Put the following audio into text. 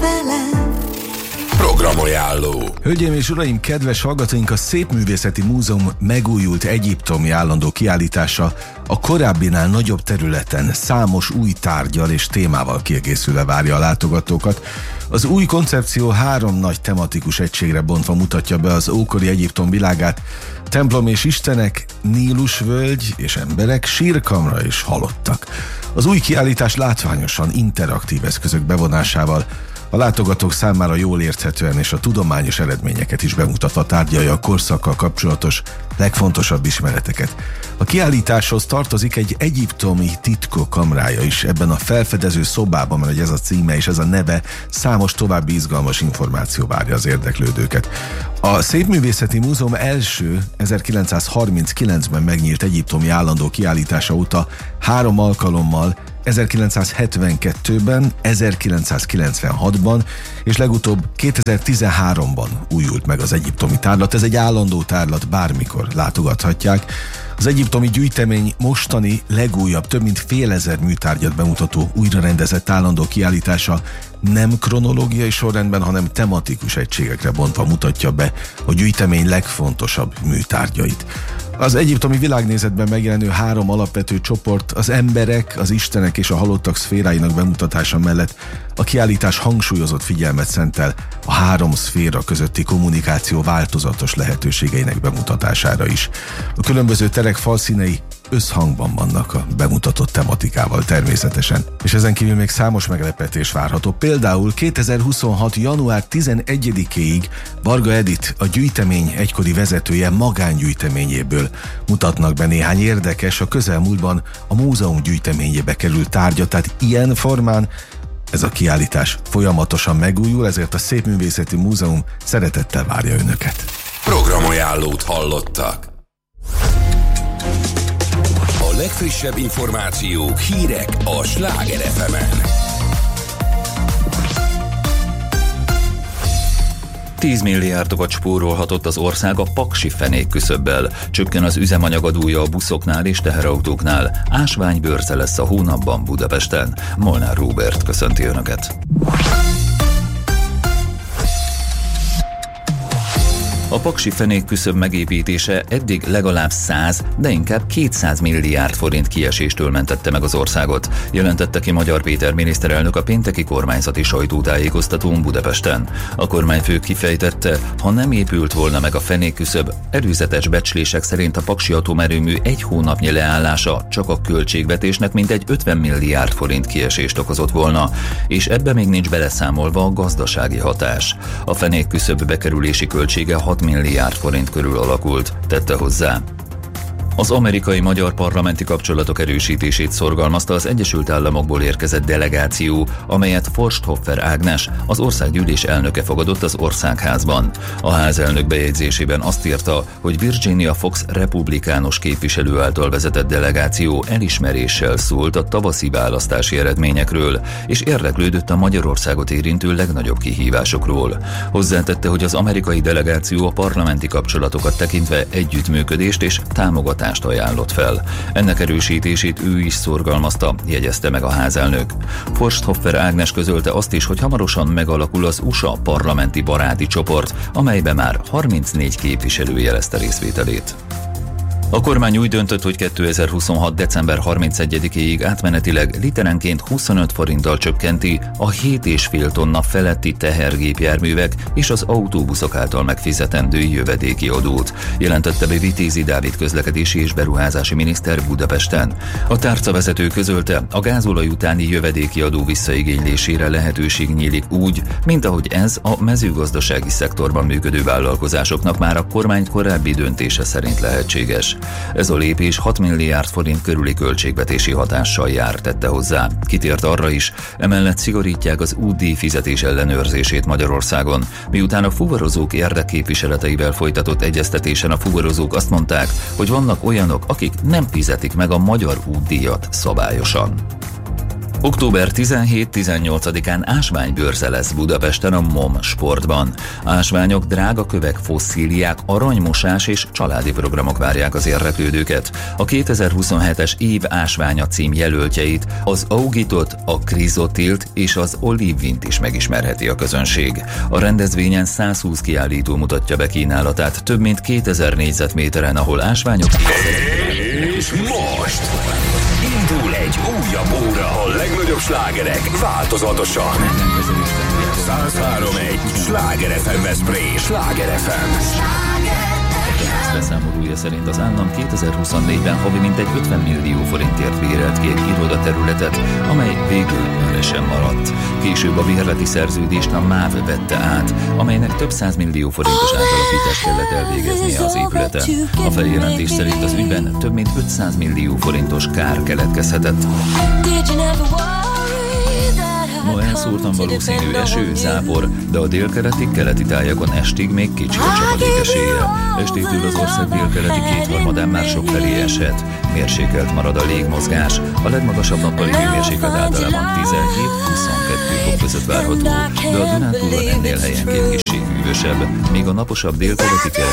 velem. Programajánló. Hölgyeim és uraim, kedves hallgatóink, a Szépművészeti Múzeum megújult egyiptomi állandó kiállítása a korábbinál nagyobb területen számos új tárggyal és témával kiegészülve várja a látogatókat. Az új koncepció 3 nagy tematikus egységre bontva mutatja be az ókori Egyiptom világát: templom és istenek, Nílusvölgy és emberek, sírkamra és halottak. Az új kiállítás látványosan interaktív eszközök bevonásával a látogatók számára jól érthetően és a tudományos eredményeket is bemutatva tárgyalja a korszakkal kapcsolatos legfontosabb ismereteket. A kiállításhoz tartozik egy egyiptomi titkok kamrája is. Ebben a felfedező szobában, mert ez a címe és ez a neve, számos további izgalmas információ várja az érdeklődőket. A Szépművészeti Múzeum első 1939-ben megnyílt egyiptomi állandó kiállítása óta 3 alkalommal, 1972-ben, 1996-ban és legutóbb 2013-ban újult meg az egyiptomi tárlat. Ez egy állandó tárlat, bármikor látogathatják. Az egyiptomi gyűjtemény mostani legújabb, több mint fél ezer műtárgyat bemutató újrarendezett állandó kiállítása nem kronológiai sorrendben, hanem tematikus egységekre bontva mutatja be a gyűjtemény legfontosabb műtárgyait. Az egyiptomi világnézetben megjelenő 3 alapvető csoport, az emberek, az istenek és a halottak szféráinak bemutatása mellett a kiállítás hangsúlyozott figyelmet szentel a 3 szféra közötti kommunikáció változatos lehetőségeinek bemutatására is. A különböző terek falszínei összhangban vannak a bemutatott tematikával természetesen, és ezen kívül még számos meglepetés várható. Például 2026. január 11-éig Varga Edith, a gyűjtemény egykori vezetője magángyűjteményéből mutatnak be néhány érdekes, a közelmúltban a múzeum gyűjteményébe került tárgyat, tehát ilyen formán ez a kiállítás folyamatosan megújul, ezért a Szépművészeti Múzeum szeretettel várja önöket. Programajánlót hallottak. A legfrissebb információk, hírek a Sláger FM-en. 10 milliárdokat spórolhatott az ország a paksi fenék küszöbbel. Csökken az üzemanyagadója a buszoknál és teherautóknál. Ásványbőrze lesz a hónapban Budapesten. Molnár Róbert köszönti önöket. A paksi fenék küszöb megépítése eddig legalább 100, de inkább 200 milliárd forint kieséstől mentette meg az országot, jelentette ki Magyar Péter miniszterelnök a pénteki kormányzati sajtótájékoztatón Budapesten. A kormányfő kifejtette, ha nem épült volna meg a fenék küszöb, előzetes becslések szerint a paksi atomerőmű 1 hónapnyi leállása csak a költségvetésnek mintegy 50 milliárd forint kiesést okozott volna, és ebbe még nincs beleszámolva a gazdasági hatás. A fenék küszöb bekerülési költsége 6 milliárd forint körül alakult, tette hozzá. Az amerikai-magyar parlamenti kapcsolatok erősítését szorgalmazta az Egyesült Államokból érkezett delegáció, amelyet Forsthoffer Ágnes, az országgyűlés elnöke fogadott az Országházban. A házelnök bejegyzésében azt írta, hogy Virginia Fox republikánus képviselő által vezetett delegáció elismeréssel szólt a tavaszi választási eredményekről, és érdeklődött a Magyarországot érintő legnagyobb kihívásokról. Hozzátette, hogy az amerikai delegáció a parlamenti kapcsolatokat tekintve együttműködést és támogatást ajánlott fel. Ennek erősítését ő is szorgalmazta, jegyezte meg a házelnök. Forsthoffer Ágnes közölte azt is, hogy hamarosan megalakul az USA parlamenti baráti csoport, amelybe már 34 képviselő jelezte részvételét. A kormány úgy döntött, hogy 2026. december 31-éig átmenetileg literenként 25 forinttal csökkenti a 7,5 tonna feletti tehergépjárművek és az autóbuszok által megfizetendő jövedéki adót, jelentette be Vitézi Dávid közlekedési és beruházási miniszter Budapesten. A tárcavezető közölte, a gázolaj utáni jövedéki adó visszaigénylésére lehetőség nyílik úgy, mint ahogy ez a mezőgazdasági szektorban működő vállalkozásoknak már a kormány korábbi döntése szerint lehetséges. Ez a lépés 6 milliárd forint körüli költségvetési hatással jár, tette hozzá. Kitért arra is, emellett szigorítják az útdíj fizetés ellenőrzését Magyarországon, miután a fuvarozók érdekképviseleteivel folytatott egyeztetésen a fuvarozók azt mondták, hogy vannak olyanok, akik nem fizetik meg a magyar útdíjat szabályosan. Október 17-18-án ásványbőrze lesz Budapesten a MOM Sportban. Ásványok, drága kövek, fosszíliák, aranymosás és családi programok várják az érdeklődőket. A 2027-es év ásványa cím jelöltjeit, az augitot, a krizotilt és az olivvint is megismerheti a közönség. A rendezvényen 120 kiállító mutatja be kínálatát több mint 2000 négyzetméteren, ahol ásványok És most indul egy újabb óra, a legnagyobb slágerek változatosan. 103.1 Sláger FM Veszprém, Sláger FM. Beszámolója szerint az állam 2024-ben havi mintegy 50 millió forintért bérelt ki egy irodaterületet, amely végül üresen maradt. Később a bérleti szerződést a MÁV vette át, amelynek több 100 millió forintos átalakítást kellett elvégeznie az épületen. A feljelentés szerint az ügyben több mint 500 millió forintos kár keletkezhetett. Ma elszórtan valószínű eső, zápor, de a délkeleti tájakon estig még kicsi a csapadék esélye. Estétől az ország délkeleti kétharmadán már sokfelé eshet. Mérsékelt marad a légmozgás. A legmagasabb nappali hőmérséklet általában 17-22 fok között várható, de a Dunántúlon ennél helyenként kissé hűvösebb, míg a naposabb délkeleti